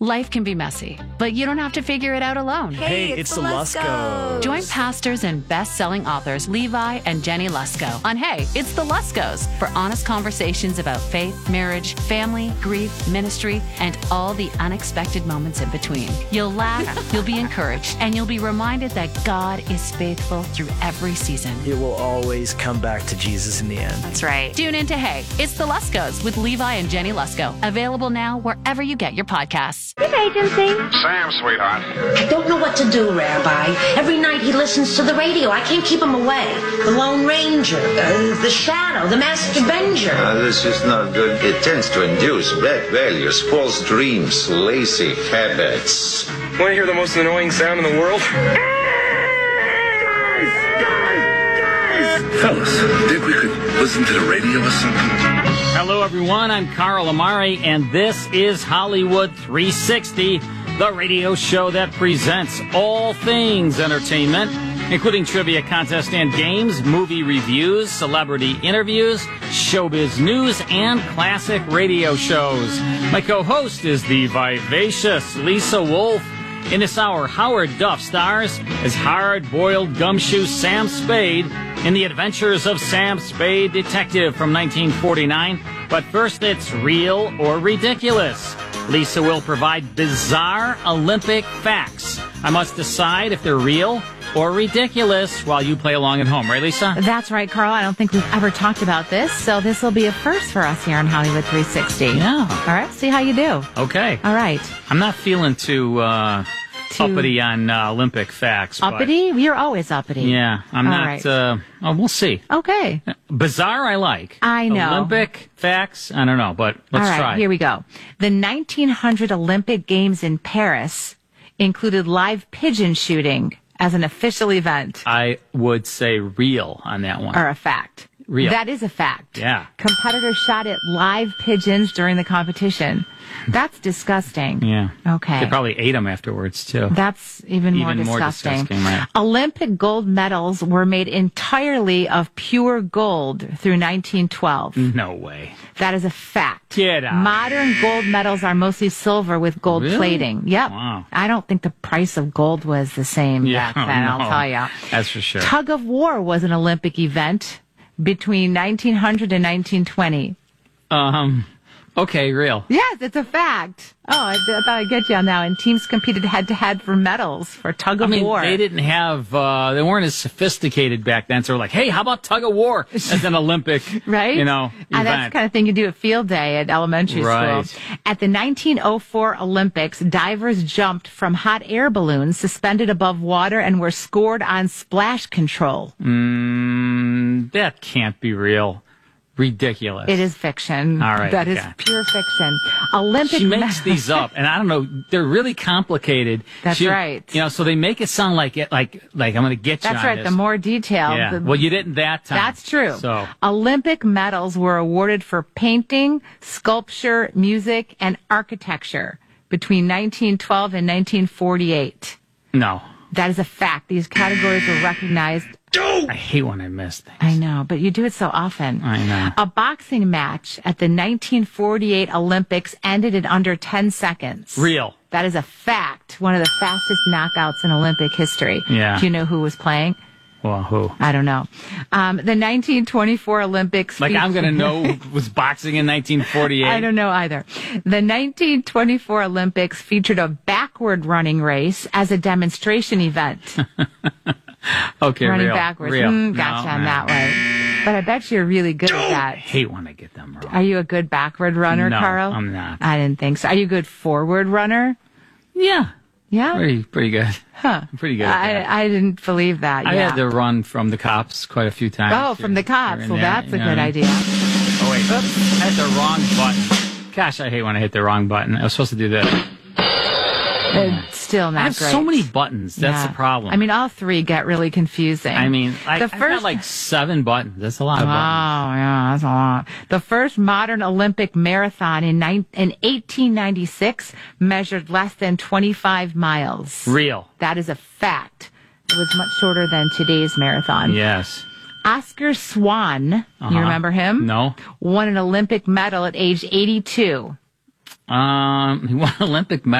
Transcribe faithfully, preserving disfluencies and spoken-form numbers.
Life can be messy, but you don't have to figure it out alone. Hey, it's, it's the Luskos. Join pastors and best-selling authors Levi and Jenny Lusko on Hey, It's the Luskos for honest conversations about faith, marriage, family, grief, ministry, and all the unexpected moments in between. You'll laugh, you'll be encouraged, and you'll be reminded that God is faithful through every season. It will always come back to Jesus in the end. That's right. Tune in to Hey, It's the Luskos with Levi and Jenny Lusko. Available now wherever you get your podcasts. His agency. Sam, sweetheart. I don't know what to do, Rabbi. Every night he listens to the radio. I can't keep him away. The Lone Ranger, uh, the Shadow, the Masked Avenger. Uh, this is not good. It tends to induce bad values, false dreams, lazy habits. Want to hear the most annoying sound in the world? Fellas, think we could listen to the radio or something? Hello, everyone. I'm Carl Amari, and this is Hollywood three sixty, the radio show that presents all things entertainment, including trivia contests and games, movie reviews, celebrity interviews, showbiz news, and classic radio shows. My co-host is the vivacious Lisa Wolf. In this hour, Howard Duff stars as hard-boiled gumshoe Sam Spade in The Adventures of Sam Spade, Detective from nineteen forty-nine. But first, it's Real or Ridiculous. Lisa will provide bizarre Olympic facts. I must decide if they're real or ridiculous while you play along at home. Right, Lisa? That's right, Carl. I don't think we've ever talked about this, so this will be a first for us here on Hollywood three sixty. Yeah. All right, see how you do. Okay. All right. I'm not feeling too... Uh, Too uppity on uh, Olympic facts. but- Uppity? You're always uppity. Yeah, I'm All not. right. Uh, oh, we'll see. Okay. Bizarre, I like. I know. Olympic facts, I don't know, but let's All right, try. here we go. The nineteen hundred Olympic Games in Paris included live pigeon shooting as an official event. I would say real on that one. Or a fact. Real. That is a fact. Yeah. Competitors shot at live pigeons during the competition. That's disgusting. Yeah. Okay. They probably ate them afterwards, too. That's even more Even more disgusting. disgusting, right. Olympic gold medals were made entirely of pure gold through nineteen twelve. No way. That is a fact. Get out. Modern gold medals are mostly silver with gold Really? plating. Yep. Wow. I don't think the price of gold was the same Yeah, back then, no. I'll tell you. That's for sure. Tug of war was an Olympic event between nineteen hundred and nineteen twenty. Um. Okay, real. Yes, it's a fact. Oh, I, I thought I'd get you on that one. Teams competed head-to-head for medals for tug of I mean, war. they didn't have, uh, they weren't as sophisticated back then, so we're like, hey, how about tug of war as an Olympic, right? you know, event? And that's the kind of thing you do at field day at elementary Right. school. At the nineteen oh four Olympics, divers jumped from hot air balloons suspended above water and were scored on splash control. Mm, that can't be real. Ridiculous. It is fiction. All right, That is okay. pure fiction. Olympic She makes ma- these up, and I don't know. They're really complicated. That's She- right. You know, so they make it sound like it, like, like I'm going to get you That's on right. this. The more detailed. Yeah. the- Well, you didn't that time. That's true. So Olympic medals were awarded for painting, sculpture, music, and architecture between nineteen twelve and nineteen forty-eight. no, That is a fact. These categories were recognized. I hate when I miss things. I know, but you do it so often. I know. A boxing match at the nineteen forty-eight Olympics ended in under ten seconds. Real. That is a fact. One of the fastest knockouts in Olympic history. Yeah. Do you know who was playing? Well, who? I don't know. Um, the nineteen twenty-four Olympics. Like I'm featured- going to know who was boxing in nineteen forty-eight. I don't know either. The nineteen twenty-four Olympics featured a backward running race as a demonstration event. Okay, running real. backwards. Real. Mm, gotcha No, on no. that way. But I bet you're really good at I that. hate when I get them wrong. Are you a good backward runner, No, Carl? I'm not. I didn't think so. Are you a good forward runner? Yeah. Yeah? Pretty, pretty good. Huh. I'm pretty good at that. I, I didn't believe that. I yeah. had to run from the cops quite a few times. Oh, from the here- cops. here and Well, there, that's a you good know. idea. Oh, wait. Oops. I hit the wrong button. Gosh, I hate when I hit the wrong button. I was supposed to do this. It's still not I have great. so many buttons. That's Yeah. the problem. I mean, all three get really confusing. I mean, I, the I've got first like seven buttons. That's a lot Oh, of buttons. yeah, that's a lot. The first modern Olympic marathon in, nine, in eighteen ninety-six measured less than twenty-five miles. Real. That is a fact. It was much shorter than today's marathon. Yes. Oscar Swan, Uh-huh. you remember him? No. Won an Olympic medal at age eighty-two. Um, he won an Olympic medal.